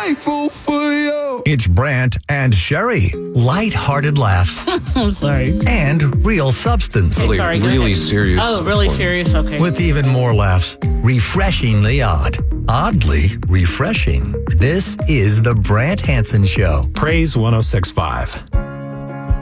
grateful for you. It's Brant and Sherry. Light-hearted laughs I'm sorry. and real substance. Okay, sorry, go really ahead. serious. Oh, really serious? Okay. With even more laughs. Refreshingly odd. Oddly refreshing. This is the Brant Hansen Show. Praise 106.5.